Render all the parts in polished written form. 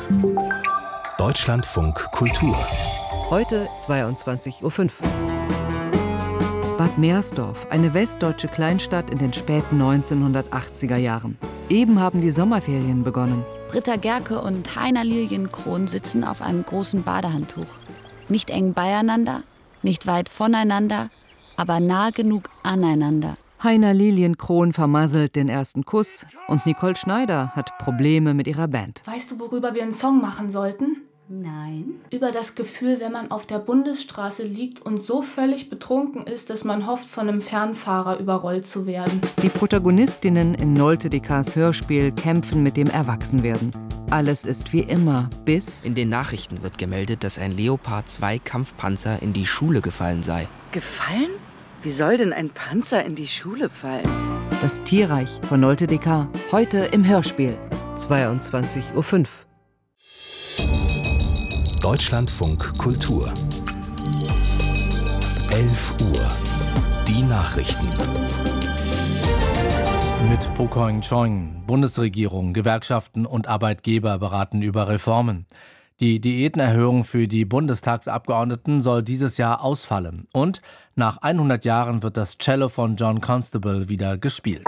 Deutschlandfunk Kultur. Heute 22:05 Uhr. Bad Meersdorf, eine westdeutsche Kleinstadt in den späten 1980er Jahren. Eben haben die Sommerferien begonnen. Britta Gerke und Heiner Lilienkron sitzen auf einem großen Badehandtuch. Nicht eng beieinander, nicht weit voneinander, aber nah genug aneinander. Heiner Lilienkron vermasselt den ersten Kuss und Nicole Schneider hat Probleme mit ihrer Band. Weißt du, worüber wir einen Song machen sollten? Nein. Über das Gefühl, wenn man auf der Bundesstraße liegt und so völlig betrunken ist, dass man hofft, von einem Fernfahrer überrollt zu werden. Die Protagonistinnen in Nolte Decars Hörspiel kämpfen mit dem Erwachsenwerden. Alles ist wie immer, bis... In den Nachrichten wird gemeldet, dass ein Leopard 2 Kampfpanzer in die Schule gefallen sei. Gefallen? Wie soll denn ein Panzer in die Schule fallen? Das Tierreich von Nolte Decar. Heute im Hörspiel. 22:05 Uhr. Deutschlandfunk Kultur. 11 Uhr. Die Nachrichten. Mit Po Keung-chong. Bundesregierung, Gewerkschaften und Arbeitgeber beraten über Reformen. Die Diätenerhöhung für die Bundestagsabgeordneten soll dieses Jahr ausfallen. Und nach 100 Jahren wird das Cello von John Constable wieder gespielt.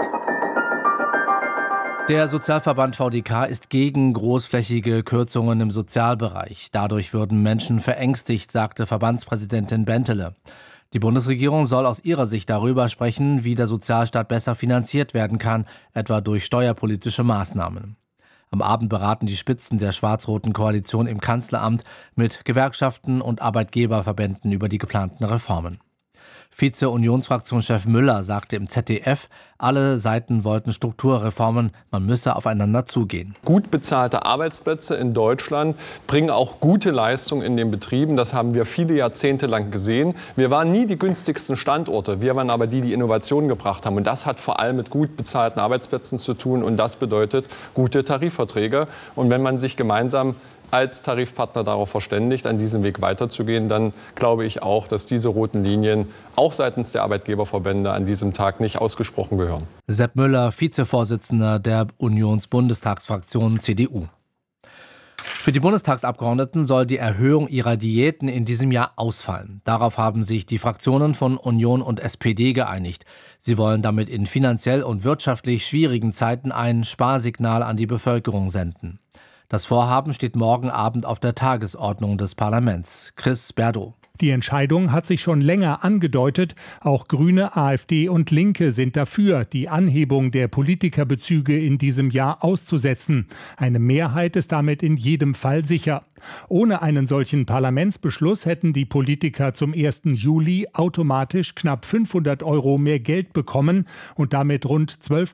Der Sozialverband VDK ist gegen großflächige Kürzungen im Sozialbereich. Dadurch würden Menschen verängstigt, sagte Verbandspräsidentin Bentele. Die Bundesregierung soll aus ihrer Sicht darüber sprechen, wie der Sozialstaat besser finanziert werden kann, etwa durch steuerpolitische Maßnahmen. Am Abend beraten die Spitzen der schwarz-roten Koalition im Kanzleramt mit Gewerkschaften und Arbeitgeberverbänden über die geplanten Reformen. Vize-Unionsfraktionschef Müller sagte im ZDF, alle Seiten wollten Strukturreformen, man müsse aufeinander zugehen. Gut bezahlte Arbeitsplätze in Deutschland bringen auch gute Leistung in den Betrieben. Das haben wir viele Jahrzehnte lang gesehen. Wir waren nie die günstigsten Standorte, wir waren aber die, die Innovationen gebracht haben. Und das hat vor allem mit gut bezahlten Arbeitsplätzen zu tun und das bedeutet gute Tarifverträge. Und wenn man sich gemeinsam als Tarifpartner darauf verständigt, an diesem Weg weiterzugehen, dann glaube ich auch, dass diese roten Linien auch seitens der Arbeitgeberverbände an diesem Tag nicht ausgesprochen gehören. Sepp Müller, Vizevorsitzender der Unionsbundestagsfraktion CDU. Für die Bundestagsabgeordneten soll die Erhöhung ihrer Diäten in diesem Jahr ausfallen. Darauf haben sich die Fraktionen von Union und SPD geeinigt. Sie wollen damit in finanziell und wirtschaftlich schwierigen Zeiten ein Sparsignal an die Bevölkerung senden. Das Vorhaben steht morgen Abend auf der Tagesordnung des Parlaments. Chris Berdow. Die Entscheidung hat sich schon länger angedeutet. Auch Grüne, AfD und Linke sind dafür, die Anhebung der Politikerbezüge in diesem Jahr auszusetzen. Eine Mehrheit ist damit in jedem Fall sicher. Ohne einen solchen Parlamentsbeschluss hätten die Politiker zum 1. Juli automatisch knapp 500 € mehr Geld bekommen und damit rund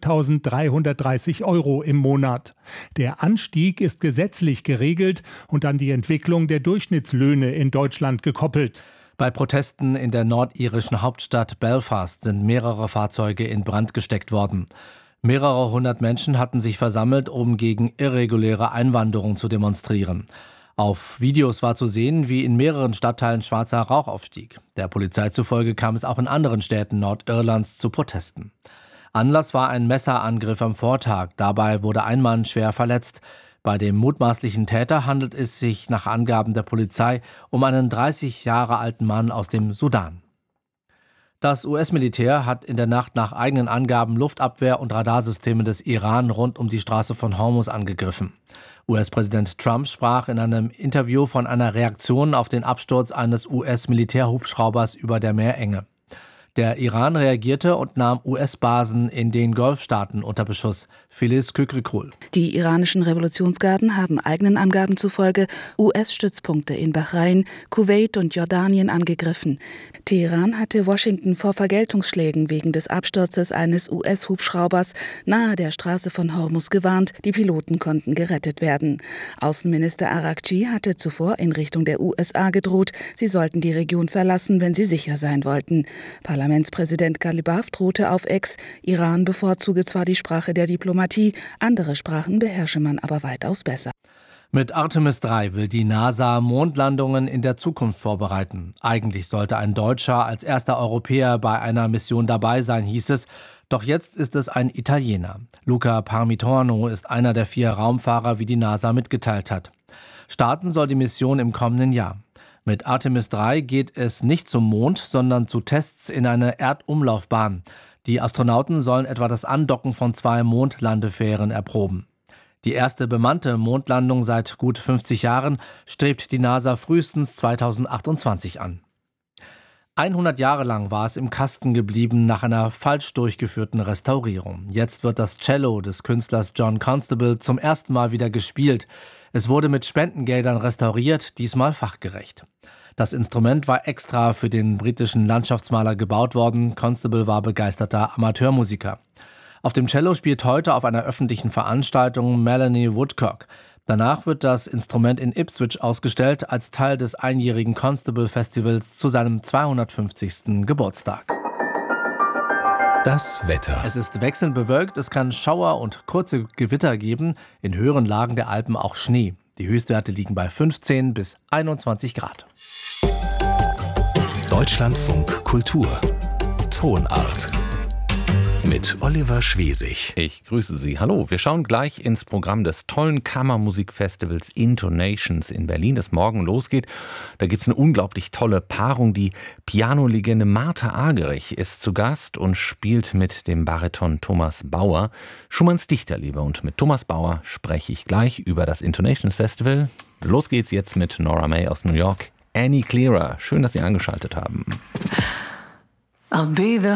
12.330 € im Monat. Der Anstieg ist gesetzlich geregelt und an die Entwicklung der Durchschnittslöhne in Deutschland gekoppelt. Bei Protesten in der nordirischen Hauptstadt Belfast sind mehrere Fahrzeuge in Brand gesteckt worden. Mehrere hundert Menschen hatten sich versammelt, um gegen irreguläre Einwanderung zu demonstrieren. Auf Videos war zu sehen, wie in mehreren Stadtteilen schwarzer Rauch aufstieg. Der Polizei zufolge kam es auch in anderen Städten Nordirlands zu Protesten. Anlass war ein Messerangriff am Vortag. Dabei wurde ein Mann schwer verletzt. Bei dem mutmaßlichen Täter handelt es sich nach Angaben der Polizei um einen 30 Jahre alten Mann aus dem Sudan. Das US-Militär hat in der Nacht nach eigenen Angaben Luftabwehr- und Radarsysteme des Iran rund um die Straße von Hormuz angegriffen. US-Präsident Trump sprach in einem Interview von einer Reaktion auf den Absturz eines US-Militärhubschraubers über der Meerenge. Der Iran reagierte und nahm US-Basen in den Golfstaaten unter Beschuss. Filiz Kükrikul. Die iranischen Revolutionsgarden haben eigenen Angaben zufolge US-Stützpunkte in Bahrain, Kuwait und Jordanien angegriffen. Teheran hatte Washington vor Vergeltungsschlägen wegen des Absturzes eines US-Hubschraubers nahe der Straße von Hormuz gewarnt. Die Piloten konnten gerettet werden. Außenminister Araghchi hatte zuvor in Richtung der USA gedroht, sie sollten die Region verlassen, wenn sie sicher sein wollten. Parlamentspräsident Galibaf drohte auf X, Iran bevorzuge zwar die Sprache der Diplomatie, andere Sprachen beherrsche man aber weitaus besser. Mit Artemis 3 will die NASA Mondlandungen in der Zukunft vorbereiten. Eigentlich sollte ein Deutscher als erster Europäer bei einer Mission dabei sein, hieß es. Doch jetzt ist es ein Italiener. Luca Parmigianino ist einer der 4 Raumfahrer, wie die NASA mitgeteilt hat. Starten soll die Mission im kommenden Jahr. Mit Artemis 3 geht es nicht zum Mond, sondern zu Tests in eine Erdumlaufbahn. Die Astronauten sollen etwa das Andocken von 2 Mondlandefähren erproben. Die erste bemannte Mondlandung seit gut 50 Jahren strebt die NASA frühestens 2028 an. 100 Jahre lang war es im Kasten geblieben nach einer falsch durchgeführten Restaurierung. Jetzt wird das Cello des Künstlers John Constable zum ersten Mal wieder gespielt. Es wurde mit Spendengeldern restauriert, diesmal fachgerecht. Das Instrument war extra für den britischen Landschaftsmaler gebaut worden. Constable war begeisterter Amateurmusiker. Auf dem Cello spielt heute auf einer öffentlichen Veranstaltung Melanie Woodcock. Danach wird das Instrument in Ipswich ausgestellt als Teil des einjährigen Constable Festivals zu seinem 250. Geburtstag. Das Wetter. Es ist wechselnd bewölkt, es kann Schauer und kurze Gewitter geben, in höheren Lagen der Alpen auch Schnee. Die Höchstwerte liegen bei 15 bis 21 Grad. Deutschlandfunk Kultur. Tonart. Mit Oliver Schwesig. Ich grüße Sie. Hallo, wir schauen gleich ins Programm des tollen Kammermusikfestivals Intonations in Berlin, das morgen losgeht. Da gibt es eine unglaublich tolle Paarung. Die Pianolegende Martha Argerich ist zu Gast und spielt mit dem Bariton Thomas Bauer Schumanns Dichterliebe. Und mit Thomas Bauer spreche ich gleich über das Intonations Festival. Los geht's jetzt mit Nora May aus New York. Annie Clearer. Schön, dass Sie eingeschaltet haben. I'll be the